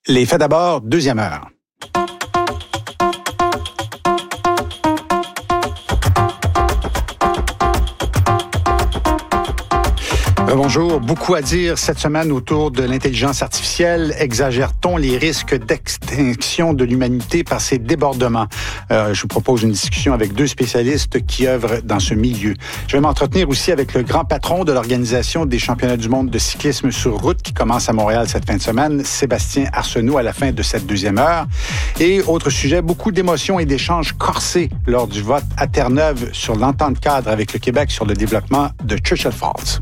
Les faits d'abord, deuxième heure. Bonjour. Beaucoup à dire cette semaine autour de l'intelligence artificielle. Exagère-t-on les risques d'extinction de l'humanité par ces débordements? Je vous propose une discussion avec deux spécialistes qui œuvrent dans ce milieu. Je vais m'entretenir aussi avec le grand patron de l'Organisation des championnats du monde de cyclisme sur route qui commence à Montréal cette fin de semaine, Sébastien Arsenault, à la fin de cette deuxième heure. Et autre sujet, beaucoup d'émotions et d'échanges corsés lors du vote à Terre-Neuve sur l'entente cadre avec le Québec sur le développement de Churchill Falls.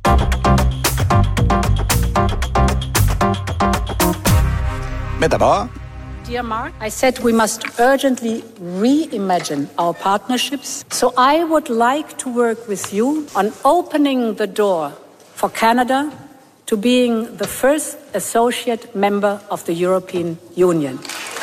Mais d'abord, Dear Mark, I said we must urgently reimagine our partnerships. So I would like to work with you on opening the door for Canada to being the first associate member of the European Union.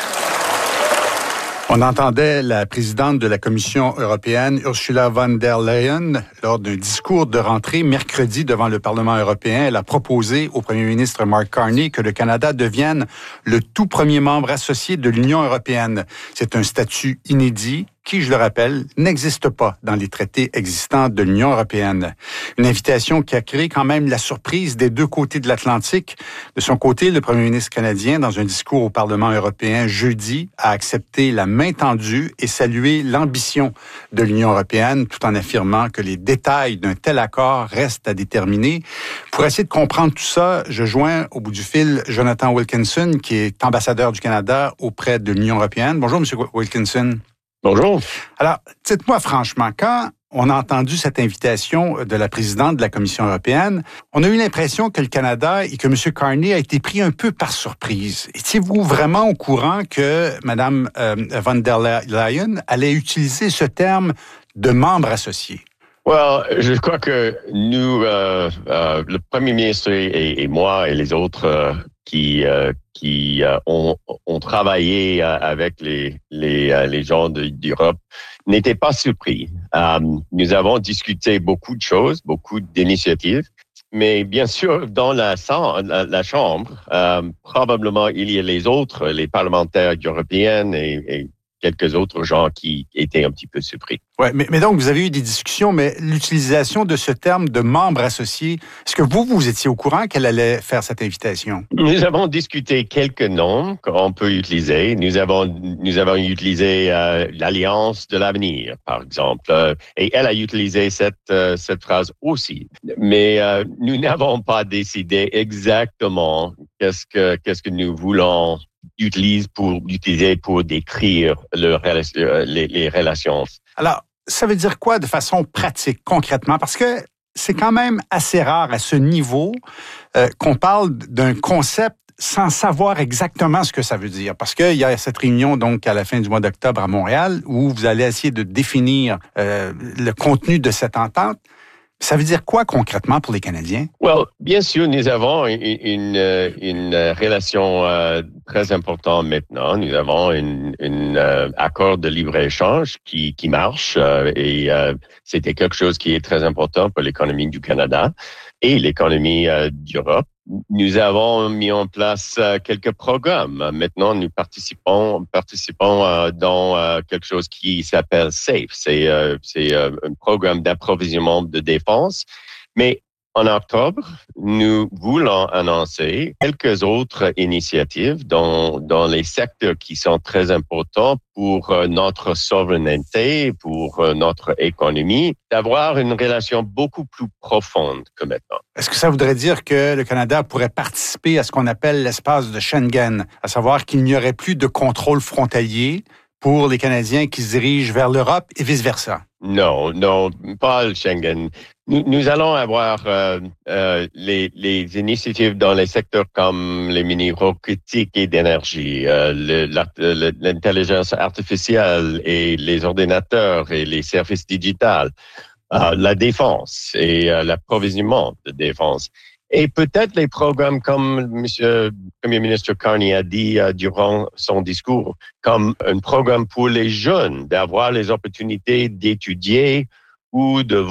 On entendait la présidente de la Commission européenne, Ursula von der Leyen, lors d'un discours de rentrée mercredi devant le Parlement européen. Elle a proposé au premier ministre Mark Carney que le Canada devienne le tout premier membre associé de l'Union européenne. C'est un statut inédit qui, je le rappelle, n'existe pas dans les traités existants de l'Union européenne. Une invitation qui a créé quand même la surprise des deux côtés de l'Atlantique. De son côté, le premier ministre canadien, dans un discours au Parlement européen jeudi, a accepté la main tendue et salué l'ambition de l'Union européenne, tout en affirmant que les détails d'un tel accord restent à déterminer. Pour essayer de comprendre tout ça, je joins au bout du fil Jonathan Wilkinson, qui est ambassadeur du Canada auprès de l'Union européenne. Bonjour, M. Wilkinson. Bonjour. Alors, dites-moi franchement, quand on a entendu cette invitation de la présidente de la Commission européenne, on a eu l'impression que le Canada et que M. Carney a été pris un peu par surprise. Étiez-vous vraiment au courant que Mme von der Leyen allait utiliser ce terme de membre associé? Je crois que nous, le Premier ministre et moi et les autres qui ont travaillé avec les gens d'Europe n'étaient pas surpris. Nous avons discuté beaucoup de choses, beaucoup d'initiatives, mais bien sûr, dans la Chambre, probablement il y a les parlementaires européens et quelques autres gens qui étaient un petit peu surpris. Ouais, mais donc, vous avez eu des discussions, mais l'utilisation de ce terme de membre associé, est-ce que vous étiez au courant qu'elle allait faire cette invitation? Nous avons discuté quelques noms qu'on peut utiliser. Nous avons utilisé l'Alliance de l'avenir, par exemple, et elle a utilisé cette phrase aussi. Mais nous n'avons pas décidé exactement qu'est-ce que nous voulons utiliser pour décrire les relations. Alors, ça veut dire quoi de façon pratique, concrètement? Parce que c'est quand même assez rare à ce niveau qu'on parle d'un concept sans savoir exactement ce que ça veut dire. Parce qu'il y a cette réunion, donc, à la fin du mois d'octobre à Montréal, où vous allez essayer de définir le contenu de cette entente. Ça veut dire quoi concrètement pour les Canadiens? Bien sûr, nous avons une relation très importante maintenant. Nous avons un accord de libre-échange qui marche et c'était quelque chose qui est très important pour l'économie du Canada et l'économie d'Europe. Nous avons mis en place quelques programmes. Maintenant, nous participons dans quelque chose qui s'appelle SAFE. C'est un programme d'approvisionnement de défense. Mais en octobre, nous voulons annoncer quelques autres initiatives dans les secteurs qui sont très importants pour notre souveraineté, pour notre économie, d'avoir une relation beaucoup plus profonde que maintenant. Est-ce que ça voudrait dire que le Canada pourrait participer à ce qu'on appelle l'espace de Schengen, à savoir qu'il n'y aurait plus de contrôle frontalier pour les Canadiens qui se dirigent vers l'Europe et vice-versa? Non, pas le Schengen. Nous allons avoir les initiatives dans les secteurs comme les minéraux critiques et d'énergie, l'intelligence artificielle et les ordinateurs et les services digitaux, la défense et l'approvisionnement de défense. Et peut-être les programmes comme M. Premier ministre Carney a dit durant son discours, comme un programme pour les jeunes, d'avoir les opportunités d'étudier ou de